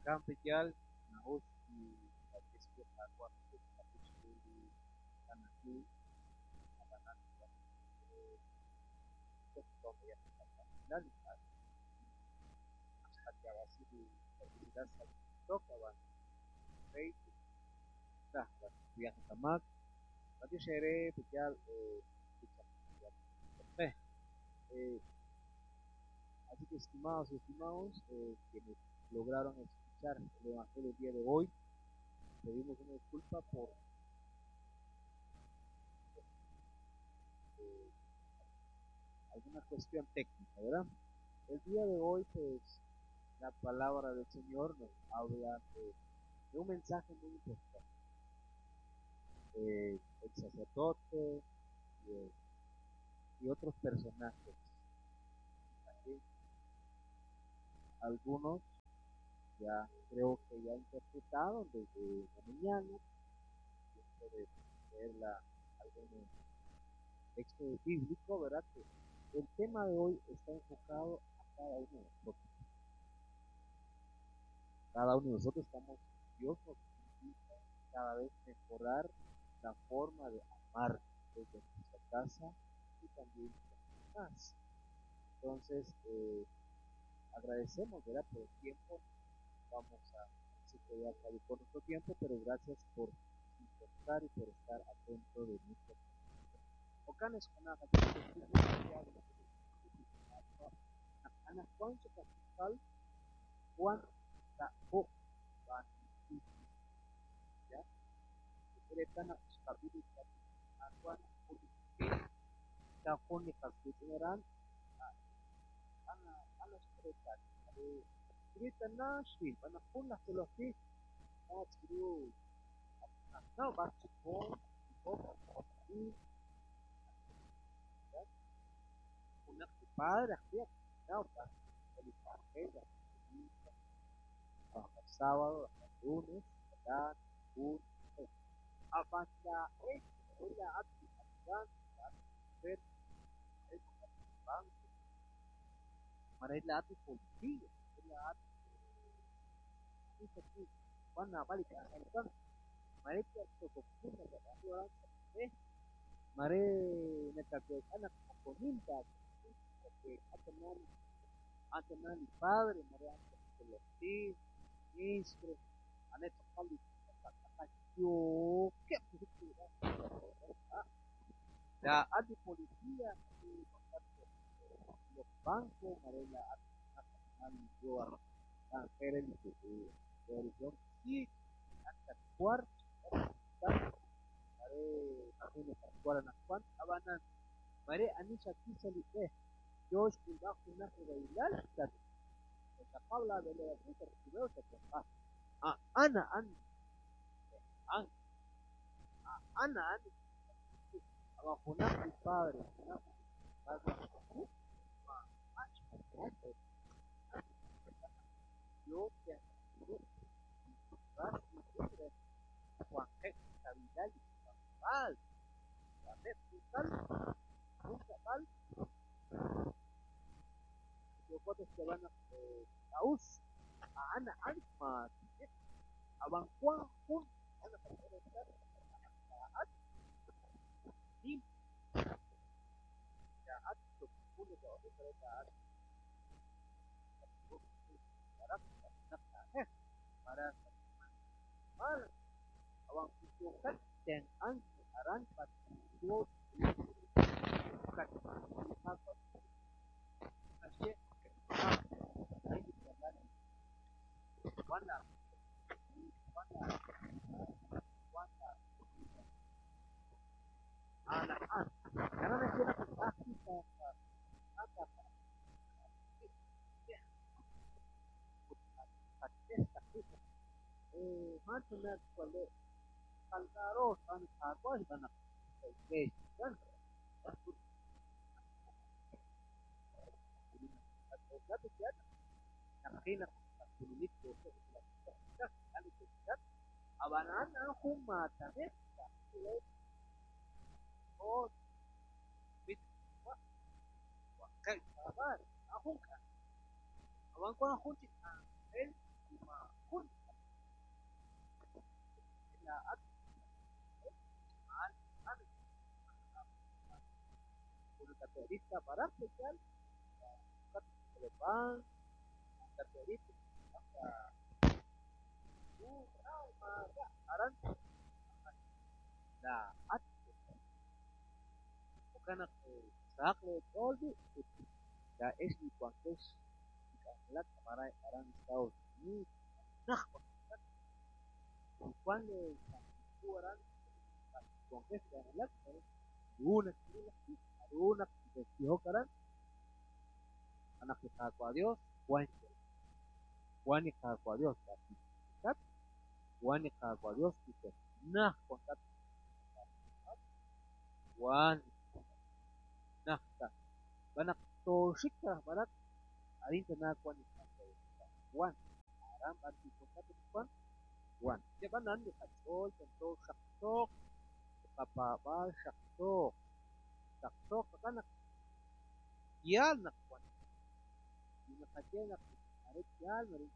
Campiyal, Naus y Patricio Agua, Patricio Anaki, Abanan, Colombia, Nacional, hasta Basili, Habilidad Tocaban, Rey, Viaje Tamak, Nanti Shere, Piyal, eh, así que estimados y estimados, quienes lograron escuchar el Evangelio el día de hoy, pedimos una disculpa por eh, alguna cuestión técnica, ¿verdad? El día de hoy, pues, la palabra del Señor nos habla de un mensaje muy importante. El sacerdote y otros personajes. Aquí, algunos ya creo que ya interpretaron desde la mañana, después de leer algún texto bíblico, ¿verdad? Que el tema de hoy está enfocado a cada uno de nosotros. Cada uno de nosotros estamos, Dios nos invita cada vez mejorar la forma de amar desde nuestra casa y también más. Entonces, agradecemos, ¿verdad? Por el tiempo, vamos a así que ya acabé con nuestro tiempo, pero gracias por estar y por estar atento de nuestro tiempo. Ocanes con la anak Juan capital Juan Taho Ban ya Keretan kabili Juan Taho ni kapitiran ana keretan keretan nasi anak pun nak selesai nak dulu now back to home y una padre aquí now back to the family hasta sábado hasta lunes dan un abanda ella actividad ver el banco marela ati policía ella ati aquí wana balik kan mereka kokuna da mare netakwek anak koninta que atenan padre mare atenan ministro aneto kali yo que ya adi policía los bancos mare la atenan yo pero el yo sí hasta cuarto mare aku kuala nakwan abanan mare anisha kisali Josh kubaku na kubailal tatu kabla mbele ya vita kidogo kwa ana ana abafuna padre yo que Juan Cavidal Val nunca tal yo cuando se van a us ana alma abang Juan ana tim ya atto kuno da opereta para awang tutukan dan ang aran patulog kat kasi wala anak karena nanti aki sa ata macho na kwale kalkaro san sarwa bana kan Satu siapa? Nakina kulit ko ano sikat abanan ako mata oh bit wakay sabar ako ka awan ko ako el kun la at al al kun katerista para especial ke depan katerista aran la at bukan sakle toldi da es di kuantes lat para aran Estados Unidos nah cuando aran kuantes da lat una que dijo karan anak kita ku Dios Juan y cada ku Dios kat Juan y cada ku Dios kita nah kontak Juan nah ta banak to shika banak arin na Juan y cada Juan aram arti kontak Juan Juan ya banan di katol tento shakto kapaba shakto kakana yal na Juan nakatena arit yal marin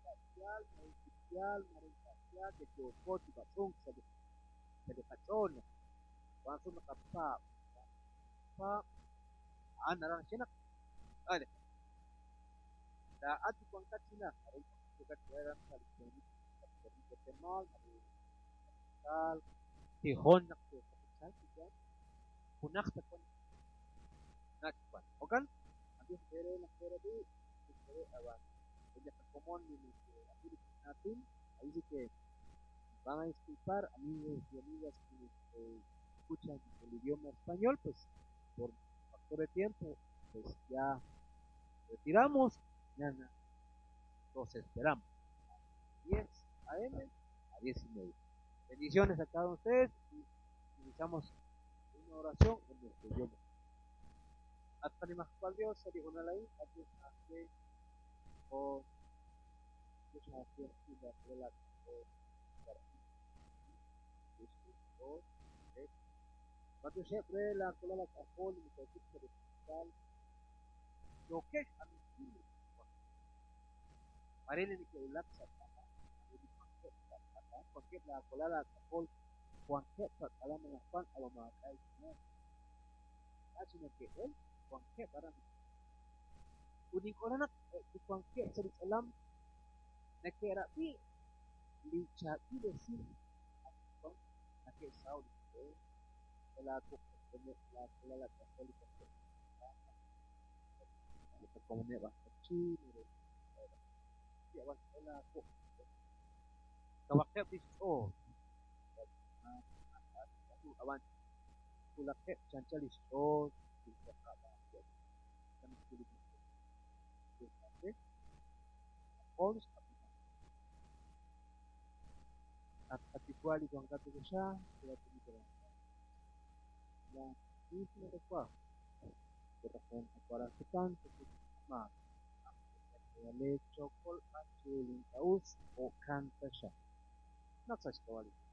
yal de que koti batung sa de patron langsung nakapa pa ana lang siya ada da ati kong katsina arin sukat kairan sa kemal kal tihon nak ke kapital tiga punak ta kon nakpan okan abi pere na pere di pere awan ella común aquí natin ahí sí que van a disculpar amigos y amigas que escuchan el idioma español, pues por factor de tiempo, pues ya retiramos, mañana los esperamos. 10 a.m. a 10:30. Bendiciones a cada uno de ustedes y iniciamos una oración en nuestro idioma. Hasta ni más cual Dios, se dijo una ley, aquí hace o muchas acciones y la relación o cuando siempre la cola la cajón y el tipo de tal lo que a mí Marele ni que la cualquier la cola la cajón cualquier ala me la pan a lo más hay no que él cualquier para mí unik orang nak cualquier serit alam nak kira ni licha y decir nak que saudi la cola la católica como me va a chile ya va la kawakya bis oh awan kulakya chanchalis oh at igual y con gato que ya la misma de qua que representa 40 tanto que más le chocol a chilin taus o canta ya no sabes qué vale